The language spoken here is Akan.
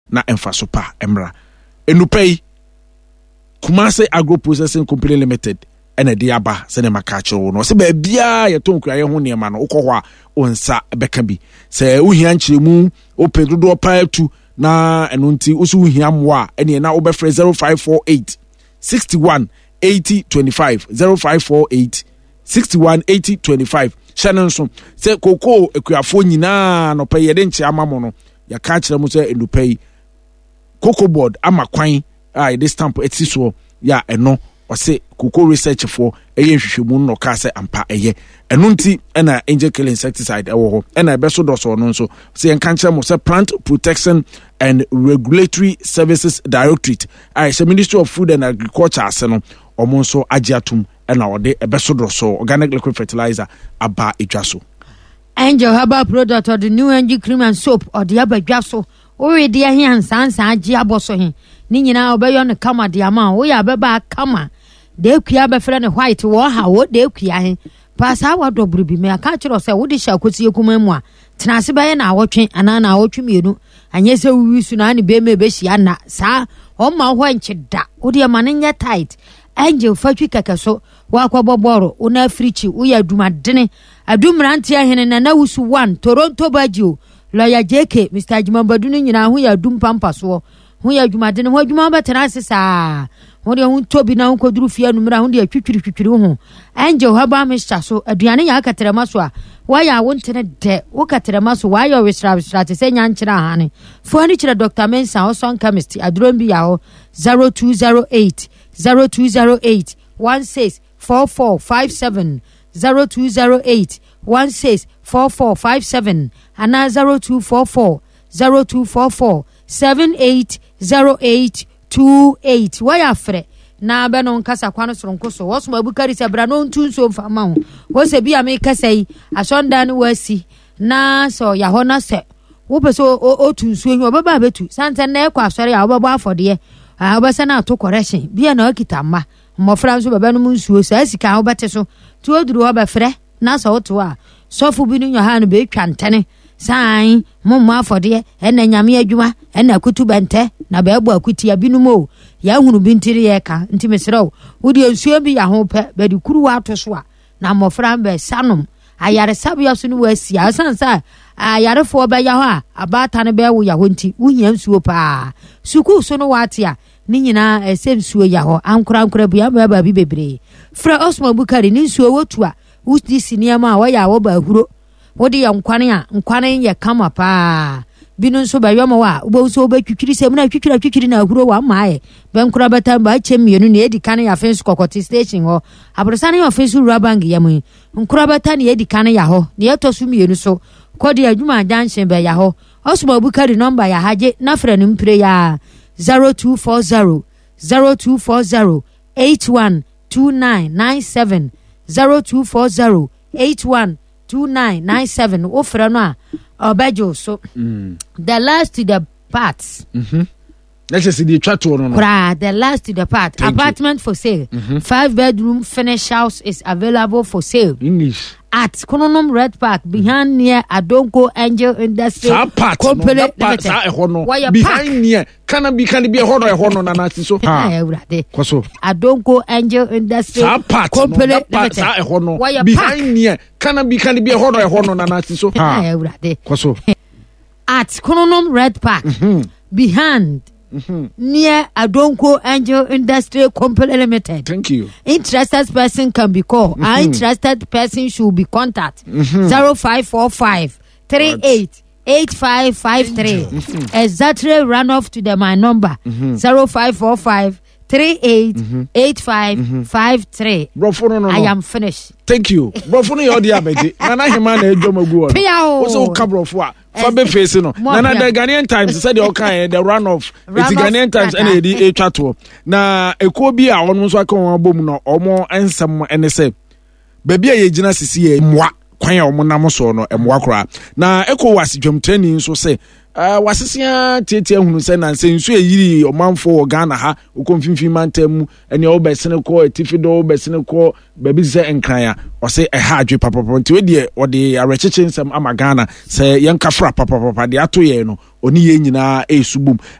na emfa so pa emra enupei Kumase Agro Processing Company Limited ene de aba se ne makache wo no se ba bia ye ton kura ye ho ne ma no ukọ a onsa beka bi se uhia nchiremu opedodo pa atu na eno nti usu uhia mwa ene na obefre 0548 61 80 25 0548 61 80 25 Shannon so se koko ekuafo nyina no pe ye de nche amamo no ya ka kire mu se enupei Cocoa board ama kwan this stamp etiso ya eno ose Cocoa research for eye hwehwemu no ka se ampa eye eno nti na Angel Kill insecticide ewo ho na ebeso doso no nso se enka kire mo se Plant Protection and Regulatory Services Directorate the Ministry of Food and Agriculture ase no omo nso agiatum na ode ebeso doso organic liquid fertilizer aba edwaso Angel herbal product or the new Angel cream and soap or the abadwaso o de ahia sansa agi aboso he ni nyina obeyo ne kama de ama o ya beba kama de kua be fere ne white wo ha wo de kua he pasa wa dobru bi me aka kiro se wo de sha kotie kuma mu a tenase be na awotwe ana na awotwe mienu anye se wisu na ne be me be hia na sa o ma ho nchida wo de ma ne nya tight Angel fatwi kakaso wa kwaboboro una frichi wo ya dumadene adumrante ahene na wusu 1 Toronto Bagio Lawyer JK Mr. Jimambadu nyina ho ya dum pampaso ho ya dwumade ne ho adwuma betena sesa ho de ho tobi na ho koduru fie numra ho de atwitwiri ho Angel haba Mr. so aduane ya akatrema so a wa ya wontene de wo katrema so wa ya wisra te senya nkyira hane fo ni kyira Dr. Mensa Oson Chemist adrombi ya ho 0208 0208 164457 0208 164457 and 0244 0244 780828 why afre na be no nkasa kwano soronko so woso abukari se bra no ntu so mfama ho wo se bia me kasa yi asonda ne wasi na so ya ho na se wo pe so otu nsu enyi obaba betu sante na ekwa asore ya obaba afode obasa na to correction bia na okita ma mmofra so baba no nsuo sa sika obete so tu oduru obafre na so woto a sofu bi no nyaha no be twantene sai mumma afode ena nyame adwuma ena kutubente na be ebo akutia binumo ya hunu bintiri ye ka nti mesrew wodi ensuo bi ya ho pe be di kuru ato so a na mmofra be sanom ayare sabia so no wasi asansa ayare fo be ya ho a abata ne be wo ya ho nti wuhia nsuo pa suku so no wate a ni nyina esensuo ya ho ankura bia ba bi bebre fra Osman Bukari ni nsuo wotu a wudi siniama wa ya wo ba huro wodi ya nkwane ya kama pa binu nso ba yoma wa ubo so ba twitwiri se muna twitwiri na huro wa maaye benkura bata ba chemienu ne edi kan ya fence kokoti station ho abrosane ya fence rubang ya mu nkura bata ne edi kan ya ho ne etosu mienu so kodi adwuma junction ba ya ho Osman Bukari number ya haje na fra ni mpre ya 0240 812997 0240 812997 offer no obejo so the last to the parts let's just the chat no the last to the part. Thank apartment you. For sale 5-bedroom finished house is available for sale English at Kononom Red Park behind near Adonko Angel Industry Company Limited. Behind near can be a horror na nati so kwaso Adonko Angel Industry Company Limited. Behind near can be a horror na nati so kwaso at Kononom Red Park behind near Adonko Angel Industry Company Limited. Thank you. Interested person can be called. Interested person should be contact 0545 38 8553. Exactly run off to my number 0545 38 8553. I am finished. Thank you. Brofono your dia beji. Nana hima na ejomagu on. Also kabrofo a fa be face no. Nana the Ghanaian Times said the okay the run off. It's Ghanaian Times and e twa to. Na eko bi a won so aka won abom no omo ensem ene se. Baby a ye gina sisi e mwa kwan ya omo nam so no emwa kora. Na eko wasi dwom training so se wasisia tietia hunu se na nse nsu eyiri omanfo Ghana ha okomfimfim mantam ene obesene ko etifido obesene ko baby se enkran ya ose ha adwe papapo nti we de ode arecheche nsem ama Ghana se yenkafra papapapa de ato ye no oni ye nyina esubum